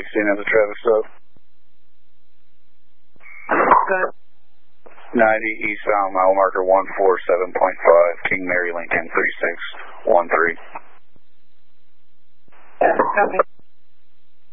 16 as a Travis sub. Good. 90 eastbound, mile marker 147.5, King Mary Lincoln 3613. Copy.